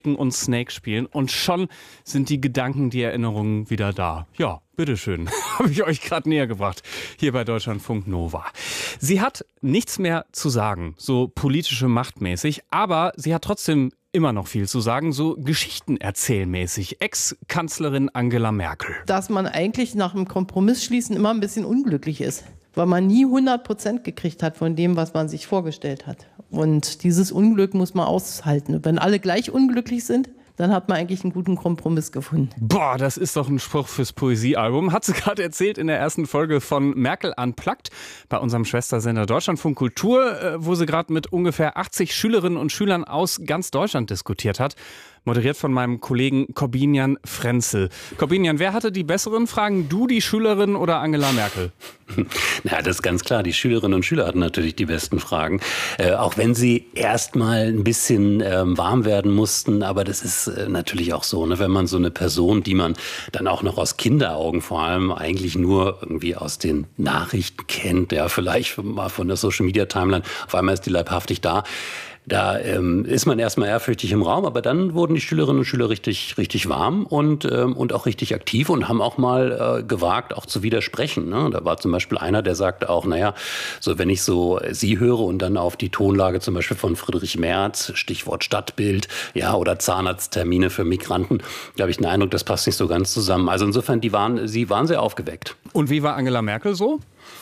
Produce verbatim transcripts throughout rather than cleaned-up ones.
und Snake spielen und schon sind die Gedanken, die Erinnerungen wieder da. Ja, bitteschön, habe ich euch gerade näher gebracht, hier bei Deutschlandfunk Nova. Sie hat nichts mehr zu sagen, so politische Machtmäßig, aber sie hat trotzdem immer noch viel zu sagen, so Geschichtenerzählmäßig. Ex-Kanzlerin Angela Merkel. Dass man eigentlich nach dem Kompromissschließen immer ein bisschen unglücklich ist, weil man nie hundert Prozent gekriegt hat von dem, was man sich vorgestellt hat. Und dieses Unglück muss man aushalten. Und wenn alle gleich unglücklich sind, dann hat man eigentlich einen guten Kompromiss gefunden. Boah, das ist doch ein Spruch fürs Poesiealbum. Hat sie gerade erzählt in der ersten Folge von Merkel Unplugged bei unserem Schwestersender Deutschlandfunk Kultur, wo sie gerade mit ungefähr achtzig Schülerinnen und Schülern aus ganz Deutschland diskutiert hat. Moderiert von meinem Kollegen Corbinian Frenzel. Corbinian, wer hatte die besseren Fragen? Du, die Schülerin oder Angela Merkel? Na, das ist ganz klar. Die Schülerinnen und Schüler hatten natürlich die besten Fragen. Äh, auch wenn sie erst mal ein bisschen ähm, warm werden mussten. Aber das ist äh, natürlich auch so, ne? Wenn man so eine Person, die man dann auch noch aus Kinderaugen vor allem eigentlich nur irgendwie aus den Nachrichten kennt, ja, vielleicht mal von der Social Media Timeline, auf einmal ist die leibhaftig da. Da ähm, ist man erstmal ehrfürchtig im Raum, aber dann wurden die Schülerinnen und Schüler richtig, richtig warm und, ähm, und auch richtig aktiv und haben auch mal äh, gewagt, auch zu widersprechen. Ne? Da war zum Beispiel einer, der sagte auch, naja, so wenn ich so Sie höre und dann auf die Tonlage zum Beispiel von Friedrich Merz, Stichwort Stadtbild, ja, oder Zahnarzttermine für Migranten, da habe ich den Eindruck, das passt nicht so ganz zusammen. Also insofern, die waren, sie waren sehr aufgeweckt. Und wie war Angela Merkel so?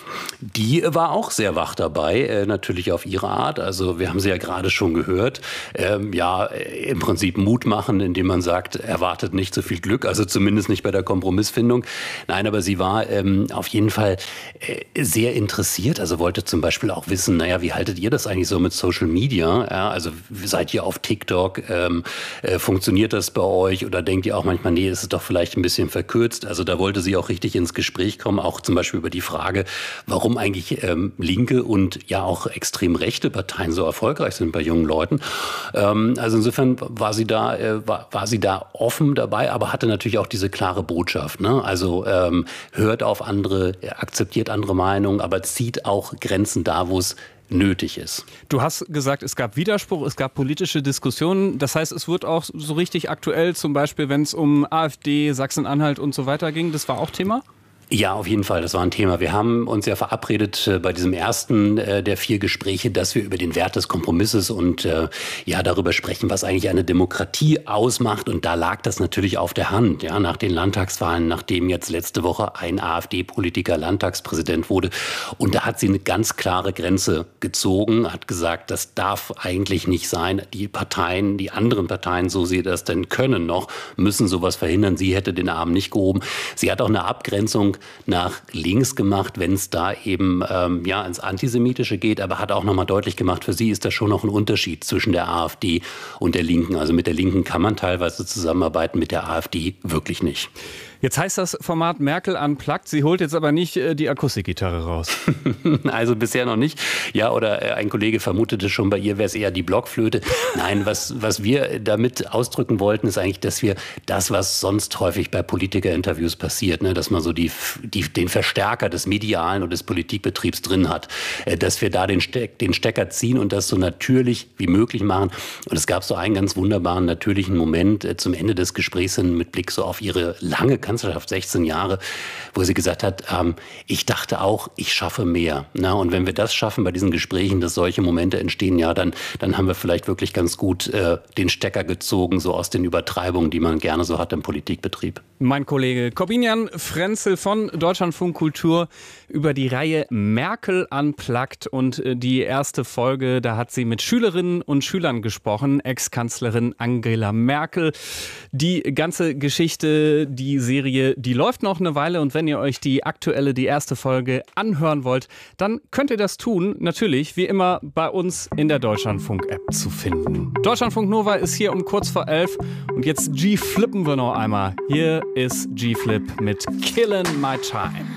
Die war auch sehr wach dabei, äh, natürlich auf ihre Art. Also wir haben sie ja gerade schon gehört. Ähm, ja, im Prinzip Mut machen, indem man sagt, erwartet nicht so viel Glück, also zumindest nicht bei der Kompromissfindung. Nein, aber sie war ähm, auf jeden Fall äh, sehr interessiert. Also wollte zum Beispiel auch wissen, naja, wie haltet ihr das eigentlich so mit Social Media? Ja, also seid ihr auf TikTok? Ähm, äh, funktioniert das bei euch? Oder denkt ihr auch manchmal, nee, ist es doch vielleicht ein bisschen verkürzt? Also da wollte sie auch richtig ins Gespräch kommen, auch zum Beispiel über die Frage, warum eigentlich ähm, linke und ja auch extrem rechte Parteien so erfolgreich sind bei jungen Leuten. Ähm, also insofern war sie da äh, war, war sie da offen dabei, aber hatte natürlich auch diese klare Botschaft. Ne? Also ähm, hört auf andere, akzeptiert andere Meinungen, aber zieht auch Grenzen da, wo es nötig ist. Du hast gesagt, es gab Widerspruch, es gab politische Diskussionen. Das heißt, es wird auch so richtig aktuell, zum Beispiel, wenn es um AfD, Sachsen-Anhalt und so weiter ging. Das war auch Thema? Ja, auf jeden Fall, das war ein Thema. Wir haben uns ja verabredet äh, bei diesem ersten äh, der vier Gespräche, dass wir über den Wert des Kompromisses und äh, ja darüber sprechen, was eigentlich eine Demokratie ausmacht. Und da lag das natürlich auf der Hand, ja, nach den Landtagswahlen, nachdem jetzt letzte Woche ein AfD-Politiker Landtagspräsident wurde. Und da hat sie eine ganz klare Grenze gezogen, hat gesagt, das darf eigentlich nicht sein. Die Parteien, die anderen Parteien, so sie das denn können noch, müssen sowas verhindern. Sie hätte den Arm nicht gehoben. Sie hat auch eine Abgrenzung nach links gemacht, wenn es da eben ähm, ja ins Antisemitische geht, aber hat auch nochmal deutlich gemacht, für sie ist da schon noch ein Unterschied zwischen der AfD und der Linken. Also mit der Linken kann man teilweise zusammenarbeiten, mit der AfD wirklich nicht. Jetzt heißt das Format Merkel Unplugged. Sie holt jetzt aber nicht äh, die Akustikgitarre raus. Also bisher noch nicht. Ja, oder äh, ein Kollege vermutete schon, bei ihr wäre es eher die Blockflöte. Nein, was, was wir damit ausdrücken wollten, ist eigentlich, dass wir das, was sonst häufig bei Politikerinterviews passiert, ne, dass man so die, die, den Verstärker des Medialen und des Politikbetriebs drin hat, äh, dass wir da den, Steck, den Stecker ziehen und das so natürlich wie möglich machen. Und es gab so einen ganz wunderbaren, natürlichen Moment äh, zum Ende des Gesprächs hin mit Blick so auf ihre lange Kanzlerschaft, sechzehn Jahre, wo sie gesagt hat, ähm, ich dachte auch, ich schaffe mehr. Na, und wenn wir das schaffen bei diesen Gesprächen, dass solche Momente entstehen, ja, dann, dann haben wir vielleicht wirklich ganz gut äh, den Stecker gezogen, so aus den Übertreibungen, die man gerne so hat im Politikbetrieb. Mein Kollege Corbinian Frenzel von Deutschlandfunk Kultur über die Reihe Merkel Unplugged und äh, die erste Folge, da hat sie mit Schülerinnen und Schülern gesprochen, Ex-Kanzlerin Angela Merkel. Die ganze Geschichte, die Serie, die läuft noch eine Weile und wenn ihr euch die aktuelle, die erste Folge anhören wollt, dann könnt ihr das tun, natürlich, wie immer bei uns in der Deutschlandfunk-App zu finden. Deutschlandfunk Nova ist hier um kurz vor elf und jetzt G-Flippen wir noch einmal. Hier ist G-Flip mit Killin' My Time.